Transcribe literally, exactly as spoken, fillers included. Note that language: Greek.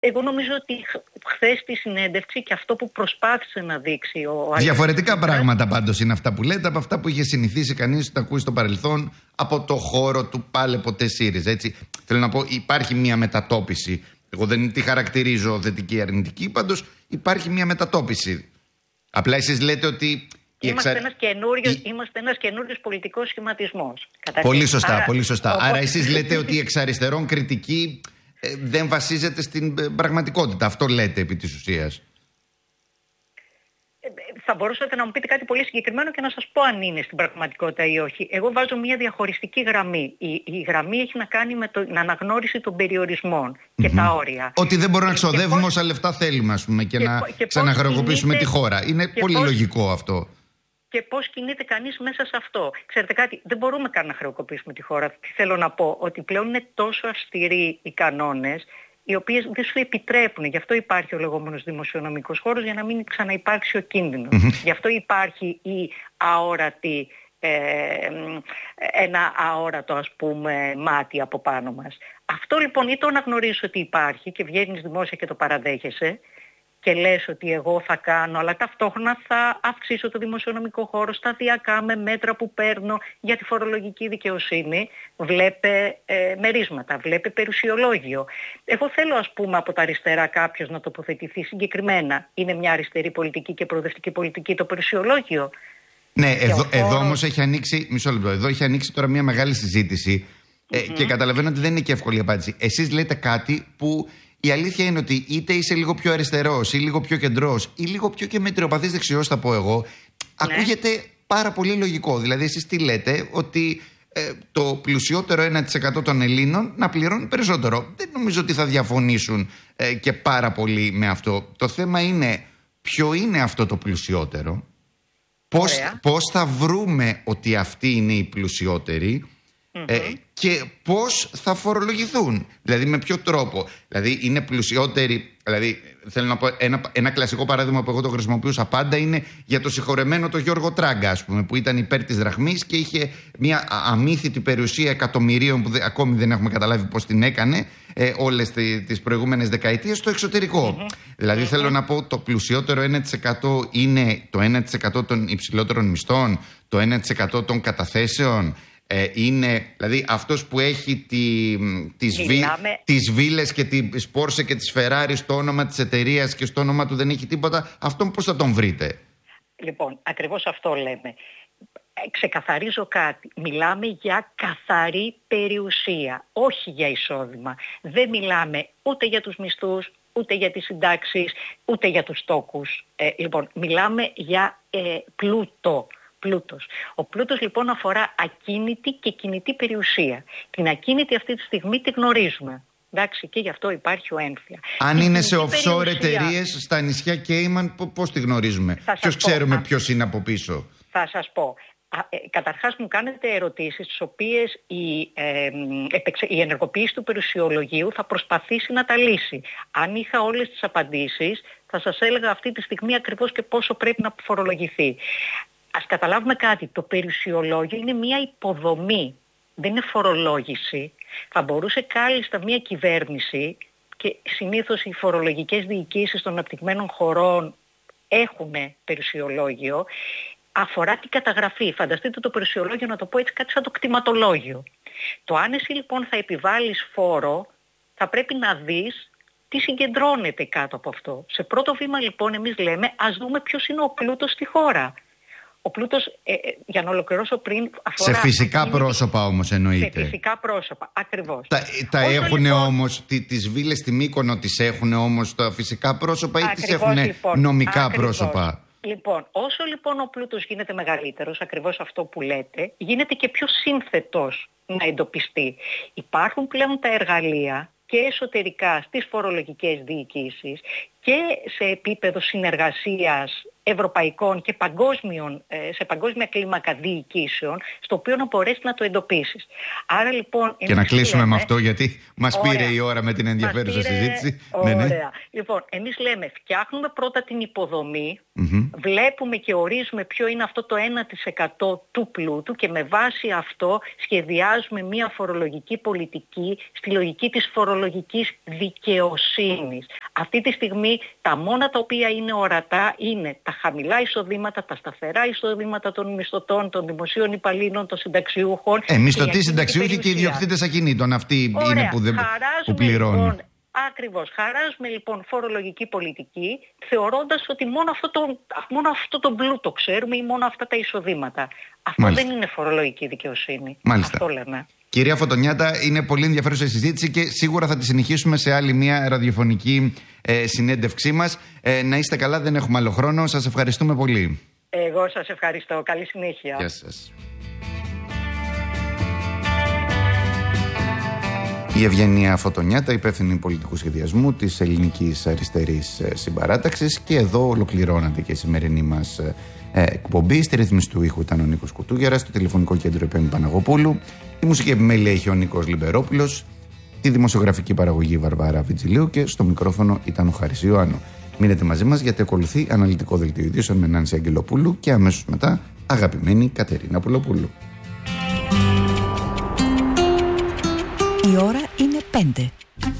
Εγώ νομίζω ότι χθες στη συνέντευξη και αυτό που προσπάθησε να δείξει ο διαφορετικά Αλέξης... πράγματα πάντως είναι αυτά που λέτε από αυτά που είχε συνηθίσει κανείς να ακούει στο παρελθόν από το χώρο του πάλε ποτέ ΣΥΡΙΖΑ. Έτσι. Θέλω να πω, υπάρχει μια μετατόπιση. Εγώ δεν τη χαρακτηρίζω θετική ή αρνητική, πάντως υπάρχει μια μετατόπιση. Απλά εσείς λέτε ότι. Είμαστε, εξα... ένας καινούριος, η... είμαστε ένας καινούριος πολιτικός σχηματισμός. Πολύ σωστά, Άρα, πολύ σωστά. Οπότε... Άρα εσείς λέτε ότι η εξαριστερών κριτική ε, δεν βασίζεται στην πραγματικότητα. Αυτό λέτε επί της ουσίας. Θα μπορούσατε να μου πείτε κάτι πολύ συγκεκριμένο και να σας πω αν είναι στην πραγματικότητα ή όχι. Εγώ βάζω μια διαχωριστική γραμμή. Η, η γραμμή έχει να κάνει με την αναγνώριση των περιορισμών και mm-hmm. τα όρια. Ότι δεν μπορούμε να ξοδεύουμε όσα λεφτά θέλουμε, ας πούμε, και, και να ξαναχρεοκοπήσουμε τη χώρα. Είναι πολύ πώς, λογικό αυτό. Και πώς κινείται κανείς μέσα σε αυτό. Ξέρετε κάτι, δεν μπορούμε καν να χρεοκοπήσουμε τη χώρα. Τι θέλω να πω, ότι πλέον είναι τόσο αυστηροί οι κανόνες, οι οποίες δεν σου επιτρέπουν. Γι' αυτό υπάρχει ο λεγόμενος δημοσιονομικός χώρος, για να μην ξαναυπάρξει ο κίνδυνος. Mm-hmm. Γι' αυτό υπάρχει η αόρατη, ε, ένα αόρατο ας πούμε μάτι από πάνω μας. Αυτό λοιπόν ή το αναγνωρίζεις ότι υπάρχει και βγαίνεις δημόσια και το παραδέχεσαι και λες ότι εγώ θα κάνω, αλλά ταυτόχρονα θα αυξήσω το δημοσιονομικό χώρο σταδιακά με μέτρα που παίρνω για τη φορολογική δικαιοσύνη. Βλέπε ε, μερίσματα, βλέπε περιουσιολόγιο. Εγώ θέλω ας πούμε από τα αριστερά κάποιος να τοποθετηθεί συγκεκριμένα. Είναι μια αριστερή πολιτική και προοδευτική πολιτική το περιουσιολόγιο. Ναι, εδώ, φόρο... εδώ όμως έχει ανοίξει, μισό λεπτό, εδώ έχει ανοίξει τώρα μια μεγάλη συζήτηση mm-hmm. ε, και καταλαβαίνω ότι δεν είναι και εύκολη απάντηση. Εσείς λέτε κάτι που η αλήθεια είναι ότι είτε είσαι λίγο πιο αριστερός ή λίγο πιο κεντρός ή λίγο πιο και μετριοπαθής δεξιός, θα πω εγώ, ναι. ακούγεται πάρα πολύ λογικό. Δηλαδή, εσείς τι λέτε, ότι ε, το πλουσιότερο ένα τοις εκατό των Ελλήνων να πληρώνει περισσότερο. Δεν νομίζω ότι θα διαφωνήσουν ε, και πάρα πολύ με αυτό. Το θέμα είναι ποιο είναι αυτό το πλουσιότερο, πώς, πώς θα βρούμε ότι αυτοί είναι οι πλουσιότεροι. Mm-hmm. Ε, και πώς θα φορολογηθούν, δηλαδή με ποιο τρόπο. Δηλαδή είναι πλουσιότεροι. Δηλαδή θέλω να πω ένα, ένα κλασικό παράδειγμα που εγώ το χρησιμοποιούσα πάντα είναι για το συγχωρεμένο το Γιώργο Τράγκα, ας πούμε, που ήταν υπέρ της δραχμής και είχε μια αμύθιτη περιουσία εκατομμυρίων που δε, ακόμη δεν έχουμε καταλάβει πώς την έκανε ε, όλες τις, τις προηγούμενες δεκαετίες στο εξωτερικό. Mm-hmm. Δηλαδή mm-hmm. θέλω να πω το πλουσιότερο ένα τοις εκατό είναι το ένα τοις εκατό των υψηλότερων μισθών, το ένα τοις εκατό των καταθέσεων. Είναι δηλαδή αυτός που έχει τη, τις, βι, τις βίλες και τις Πόρσε και τις Φεράρι στο όνομα της εταιρείας και στο όνομα του δεν έχει τίποτα. Αυτόν πώς θα τον βρείτε? Λοιπόν, ακριβώς αυτό λέμε. Ξεκαθαρίζω κάτι. Μιλάμε για καθαρή περιουσία, όχι για εισόδημα. Δεν μιλάμε ούτε για τους μισθούς, ούτε για τις συντάξεις, ούτε για τους τόκους. Ε, λοιπόν, μιλάμε για ε, πλούτο. Πλούτος. Ο πλούτος λοιπόν αφορά ακίνητη και κινητή περιουσία. Την ακίνητη αυτή τη στιγμή τη γνωρίζουμε. Εντάξει, και γι' αυτό υπάρχει ο έμφυα. Αν η είναι σε offshore εταιρείες στα νησιά Κέιμαν, πώς τη γνωρίζουμε? Ποιος ξέρουμε α, ποιος είναι από πίσω? Θα σας πω. Α, ε, καταρχάς μου κάνετε ερωτήσεις τις οποίες η, ε, επεξε, η ενεργοποίηση του περιουσιολογίου θα προσπαθήσει να τα λύσει. Αν είχα όλες τις απαντήσεις θα σας έλεγα αυτή τη στιγμή ακριβώς και πόσο πρέπει να φορολογηθεί. Ας καταλάβουμε κάτι, το περιουσιολόγιο είναι μια υποδομή, δεν είναι φορολόγηση. Θα μπορούσε κάλλιστα μια κυβέρνηση, και συνήθως οι φορολογικές διοικήσεις των αναπτυγμένων χωρών έχουν περιουσιολόγιο, αφορά την καταγραφή. Φανταστείτε το περιουσιολόγιο, να το πω έτσι, κάτι σαν το κτηματολόγιο. Το αν εσύ λοιπόν θα επιβάλλεις φόρο, θα πρέπει να δεις τι συγκεντρώνεται κάτω από αυτό. Σε πρώτο βήμα λοιπόν εμείς λέμε ας δούμε ποιος είναι ο πλούτος στη χώρα. Ο πλούτος, ε, για να ολοκληρώσω πριν, αφορά... Σε φυσικά πρόσωπα όμως εννοείται. Σε φυσικά πρόσωπα, ακριβώς. Τα, τα έχουν λοιπόν, όμως, τι, τις βίλες στη Μύκονο τις έχουν όμως τα φυσικά πρόσωπα ή ακριβώς, τις έχουν λοιπόν, νομικά ακριβώς. πρόσωπα? Λοιπόν, όσο λοιπόν ο πλούτος γίνεται μεγαλύτερος, ακριβώς αυτό που λέτε, γίνεται και πιο σύνθετος να εντοπιστεί. Υπάρχουν πλέον τα εργαλεία και εσωτερικά στις φορολογικές διοικήσεις και σε επίπεδο συνεργασίας ευρωπαϊκών και παγκόσμιων, σε παγκόσμια κλίμακα διοικήσεων, στο οποίο να μπορέσει να το εντοπίσεις. Άρα λοιπόν... Και να κλείσουμε λέμε, με αυτό, γιατί μας ωραία, πήρε η ώρα με την ενδιαφέρουσα πήρε, συζήτηση. Ωραία. Ναι, ναι. Λοιπόν, εμείς λέμε, φτιάχνουμε πρώτα την υποδομή, mm-hmm. βλέπουμε και ορίζουμε ποιο είναι αυτό το ένα τοις εκατό του πλούτου και με βάση αυτό σχεδιάζουμε μια φορολογική πολιτική στη λογική της φορολογικής δικαιοσύνης. Αυτή τη στιγμή τα μόνα τα οποία είναι ορατά είναι τα χαμηλά εισοδήματα, τα σταθερά εισοδήματα των μισθωτών, των δημοσίων υπαλλήλων, των συνταξιούχων. Ε, μισθωτοί, συνταξιούχοι και ιδιοκτήτες ακινήτων. Αυτοί ωραία, είναι που, δεν, που πληρώνουν. Λοιπόν, ακριβώς. Χαράζουμε λοιπόν φορολογική πολιτική, θεωρώντας ότι μόνο αυτό, το, μόνο αυτό το πλούτο ξέρουμε ή μόνο αυτά τα εισοδήματα. Αυτό Μάλιστα. δεν είναι φορολογική δικαιοσύνη. Μάλιστα. Αυτό λέμε. Κυρία Φωτονιάτα, είναι πολύ ενδιαφέρουσα η συζήτηση και σίγουρα θα τη συνεχίσουμε σε άλλη μια ραδιοφωνική ε, συνέντευξή μας. Ε, να είστε καλά, δεν έχουμε άλλο χρόνο. Σας ευχαριστούμε πολύ. Εγώ σας ευχαριστώ. Καλή συνέχεια. Γεια σας. Η Ευγενία Φωτονιάτα, υπεύθυνη πολιτικού σχεδιασμού της Ελληνικής Αριστερής Συμπαράταξης, και εδώ ολοκληρώνεται και η σημερινή μας ε, εκπομπή. Στη ρύθμιση του ήχου ήταν ο Νίκος Κουτούγερας, στο τηλεφωνικό κέντρο Επέμη Παναγοπούλου. Η μουσική επιμέλεια έχει ο Νίκος Λιμπερόπουλος, τη δημοσιογραφική παραγωγή Βαρβάρα Βιτζιλίου και στο μικρόφωνο ήταν ο Χάρης Ιωάννου. Μείνετε μαζί μας γιατί ακολουθεί αναλυτικό δελτίο ειδήσεων με Νάνση Αγγελοπούλου και αμέσως μετά αγαπημένη Κατερίνα Πουλοπούλου. Η ώρα είναι πέντε.